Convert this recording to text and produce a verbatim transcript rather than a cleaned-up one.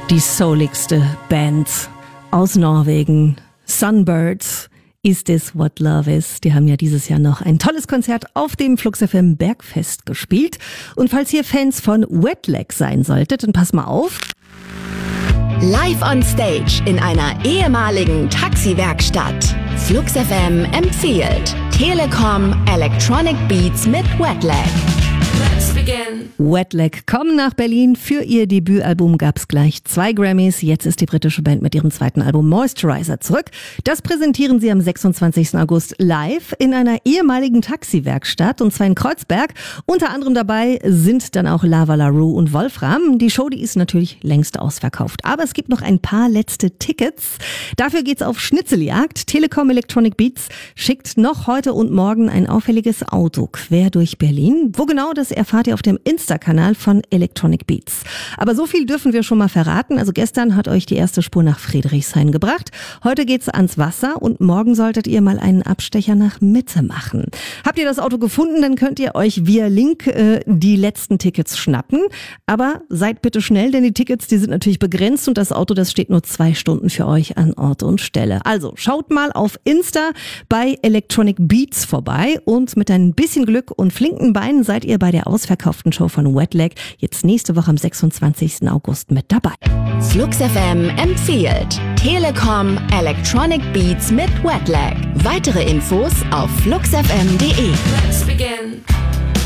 Die souligste Band aus Norwegen, Sunbirds, Is This What Love Is? Die haben ja dieses Jahr noch ein tolles Konzert auf dem Flux F M Bergfest gespielt. Und falls ihr Fans von Wet Leg sein solltet, dann pass mal auf. Live on Stage in einer ehemaligen Taxiwerkstatt. Flux F M empfiehlt Telekom Electronic Beats mit Wet Leg. Let's begin. Wet Leg kommen nach Berlin. Für ihr Debütalbum gab es gleich zwei Grammys. Jetzt ist die britische Band mit ihrem zweiten Album Moisturizer zurück. Das präsentieren sie am sechsundzwanzigsten August live in einer ehemaligen Taxiwerkstatt, und zwar in Kreuzberg. Unter anderem dabei sind dann auch Lava LaRue und Wolfram. Die Show, die ist natürlich längst ausverkauft. Aber es gibt noch ein paar letzte Tickets. Dafür geht's auf Schnitzeljagd. Telekom Electronic Beats schickt noch heute und morgen ein auffälliges Auto quer durch Berlin. Wo genau, das erfahrt ihr auf dem Insta-Kanal von Electronic Beats. Aber so viel dürfen wir schon mal verraten. Also gestern hat euch die erste Spur nach Friedrichshain gebracht. Heute geht's ans Wasser und morgen solltet ihr mal einen Abstecher nach Mitte machen. Habt ihr das Auto gefunden, dann könnt ihr euch via Link äh, die letzten Tickets schnappen. Aber seid bitte schnell, denn die Tickets, die sind natürlich begrenzt und das Auto, das steht nur zwei Stunden für euch an Ort und Stelle. Also schaut mal auf Insta bei Electronic Beats vorbei und mit ein bisschen Glück und flinken Beinen seid ihr bei der ausverkauften Show von Wet Leg jetzt nächste Woche am sechsundzwanzigsten August mit dabei. Flux F M empfiehlt Telekom Electronic Beats mit Wet Leg. Weitere Infos auf flux f m punkt d e. Let's begin.